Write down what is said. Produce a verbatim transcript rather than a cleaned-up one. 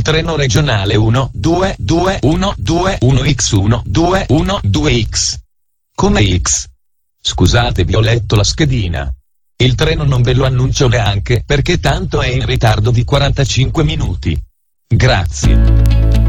treno regionale uno due due uno due uno X uno due uno due X. Come X? Scusate, vi ho letto la schedina. Il treno non ve lo annuncio neanche perché tanto è in ritardo di quarantacinque minuti. Grazie.